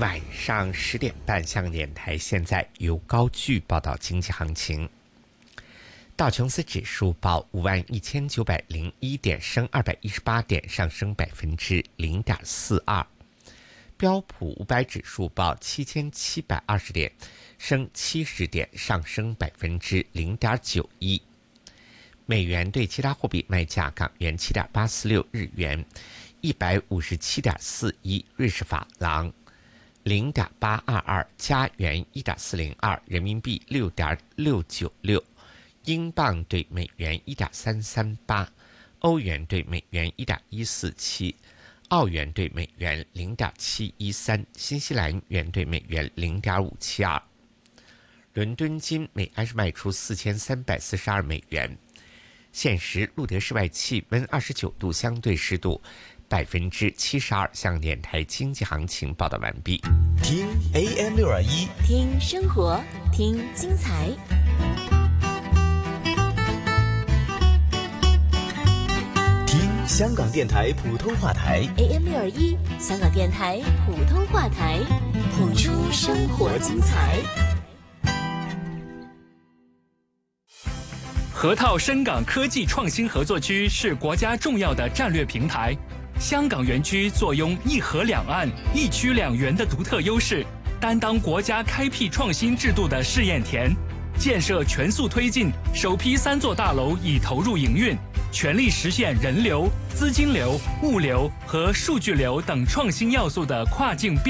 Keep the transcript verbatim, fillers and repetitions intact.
晚上十点半，香港电台现在由高聚报道经济行情。道琼斯指数报五万一千九百零一点，升二百一十八点，上升百分之零点四二。标普五百指数报七千七百二十点，升七十点，上升百分之零点九一。美元对其他货币卖价：港元七点八四六，日元一百五十七点四一，瑞士法郎零点八二二，加元一点四零二，人民币六点六九六，英镑对美元一点三三八，欧元对美元一点一四七，澳元对美元零点七一三，新西兰元对美元零点五七二。伦敦金每安士卖出四千三百四十二美元。现时录得室外气温二十九度，相对湿度百分之七十二。香港电台经济行情报道完毕。 听 A M 六二一， 听生活，听精彩。 听香港电台普通话台 A M 六二一，香港电台普通话台，谱出生活精彩。 河套深港科技创新合作区是国家重要的战略平台。香港园区坐拥一河两岸、一区两园的独特优势，担当国家开辟创新制度的试验田。建设全速推进，首批三座大楼已投入营运，全力实现人流、资金流、物流和数据流等创新要素的跨境